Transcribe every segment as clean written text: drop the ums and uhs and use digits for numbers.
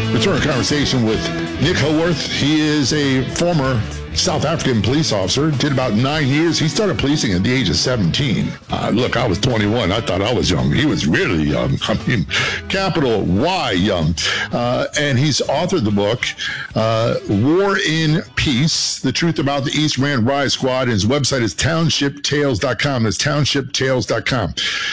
Return our conversation with Nick Howarth. He is a former South African police officer, did about 9 years. He started policing at the age of 17. Look, I was 21. I thought I was young. He was really young. I mean, capital Y young. And he's authored the book, War in Peace, The Truth About the East Rand Riot Squad. And his website is townshiptales.com. That's townshiptales.com.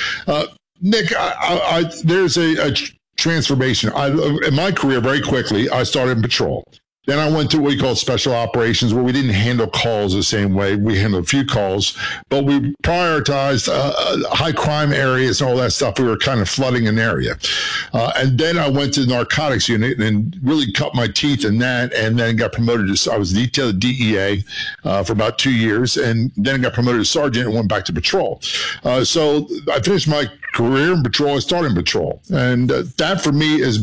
Nick, there's a transformation. In my career, very quickly, I started in patrol. Then I went to what we call special operations, where we didn't handle calls the same way. We handled a few calls, but we prioritized high crime areas and all that stuff. We were kind of flooding an area. And then I went to the narcotics unit and really cut my teeth in that, and then got promoted to, I was detailed DEA for about 2 years, and then got promoted to sergeant and went back to patrol. So I finished my career in patrol. I started in patrol. And that for me is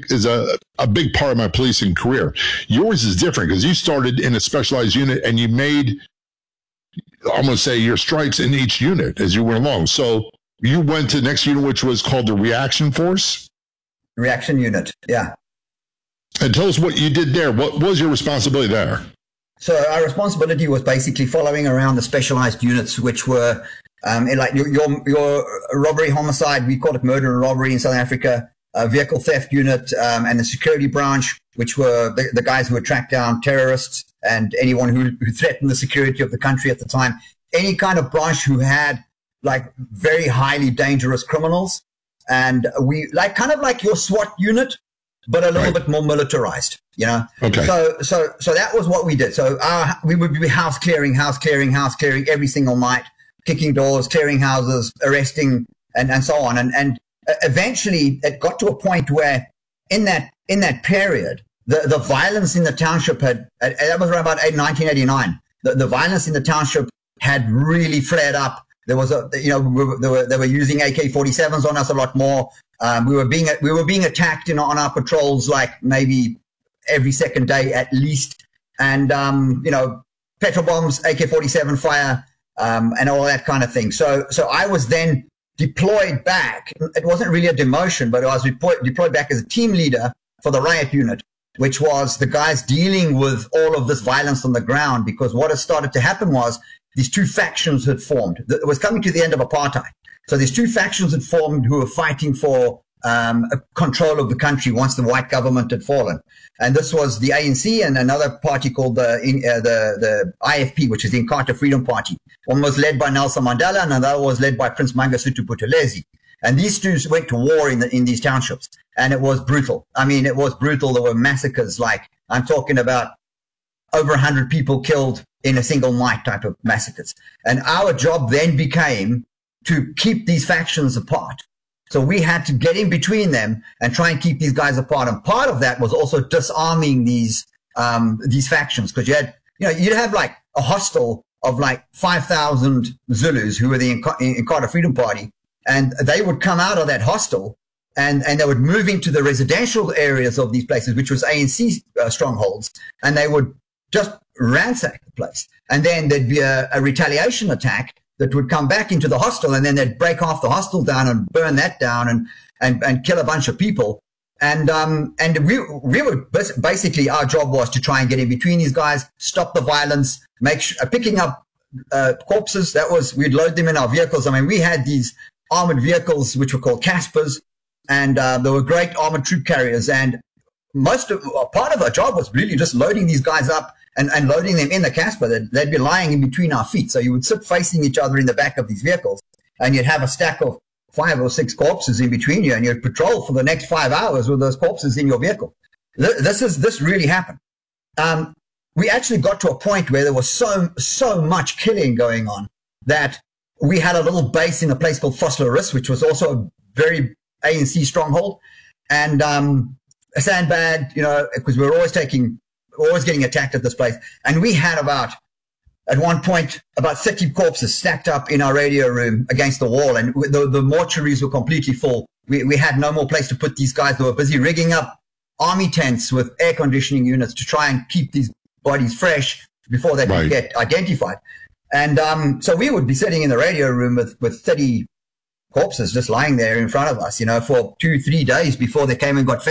a big part of my policing career. Yours is different because you started in a specialized unit and you made, I'm going to say, your stripes in each unit as you went along. So you went to the next unit, which was called the Reaction Force? Reaction Unit, yeah. And tell us what you did there. What was your responsibility there? So our responsibility was basically following around the specialized units, which were like your robbery, homicide, we call it murder and robbery in South Africa, vehicle theft unit, and the security branch, which were the guys who would track down terrorists and anyone who threatened the security of the country at the time. Any kind of branch who had like very highly dangerous criminals. And we kind of like your SWAT unit, but a little bit more militarized, you know? Okay. So that was what we did. So we would be house clearing every single night, kicking doors, clearing houses, arresting, and so on. And eventually it got to a point where in that period, the violence in the township that was around about 1989. The violence in the township had really flared up. There was they were using AK-47s on us a lot more. We were being attacked on our patrols like maybe every second day at least. And, petrol bombs, AK-47 fire, and all that kind of thing. So I was then deployed back. It wasn't really a demotion, but I was deployed back as a team leader for the riot unit, which was the guys dealing with all of this violence on the ground, because what had started to happen was these two factions had formed. It was coming to the end of apartheid. So these two factions had formed who were fighting for control of the country once the white government had fallen. And this was the ANC and another party called the IFP, which is the Inkatha Freedom Party. One was led by Nelson Mandela and another was led by Prince Mangosuthu Buthelezi. And these two went to war in these townships. And it was brutal. I mean, it was brutal. There were massacres, like I'm talking about over 100 people killed in a single night type of massacres. And our job then became to keep these factions apart. So we had to get in between them and try and keep these guys apart. And part of that was also disarming these factions, because you'd have like a hostel of like 5,000 Zulus who were the Inkatha Freedom Party, and they would come out of that hostel and they would move into the residential areas of these places, which was ANC strongholds, and they would just ransack the place. And then there'd be a retaliation attack that would come back into the hostel, and then they'd break half the hostel down and burn that down and kill a bunch of people. And we were basically, our job was to try and get in between these guys, stop the violence, picking up corpses. We'd load them in our vehicles. I mean, we had these armored vehicles, which were called Caspers, and they were great armored troop carriers. And part of our job was really just loading these guys up and loading them in the Casper. They'd be lying in between our feet. So you would sit facing each other in the back of these vehicles, and you'd have a stack of 5 or 6 corpses in between you, and you'd patrol for the next 5 hours with those corpses in your vehicle. This really happened. We actually got to a point where there was so much killing going on that we had a little base in a place called Vosloorus, which was also a very ANC stronghold, and a sandbag, because we were always getting attacked at this place. And we had at one point, about 30 corpses stacked up in our radio room against the wall. And the mortuaries were completely full. We had no more place to put these guys. They were busy rigging up army tents with air conditioning units to try and keep these bodies fresh before they could get identified. And so we would be sitting in the radio room with 30 corpses just lying there in front of us, for 2-3 days before they came and got